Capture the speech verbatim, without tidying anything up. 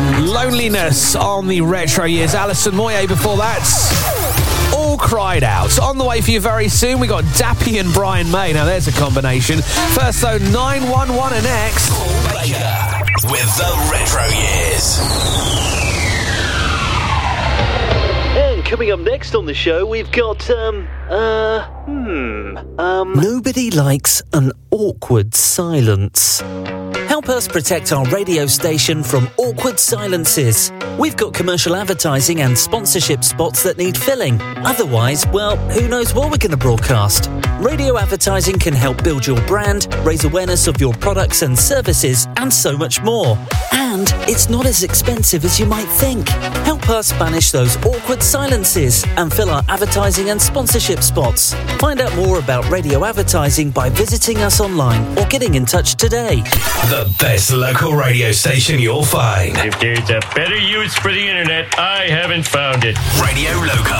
Loneliness on the Retro Years. Alison Moyet before that. All Cried Out. On the way for you very soon, we got Dappy and Brian May. Now there's a combination. First though, nine one one and X. Paul Baker with the Retro Years. And coming up next on the show, we've got, um, uh, hmm, um... Nobody likes an awkward silence. Help us protect our radio station from awkward silences. We've got commercial advertising and sponsorship spots that need filling. Otherwise, well, who knows what we're going to broadcast? Radio advertising can help build your brand, raise awareness of your products and services, and so much more. And it's not as expensive as you might think. Help us banish those awkward silences and fill our advertising and sponsorship spots. Find out more about radio advertising by visiting us online or getting in touch today. The best local radio station you'll find. If there's a better use for the internet, I haven't found it. Radio Loca.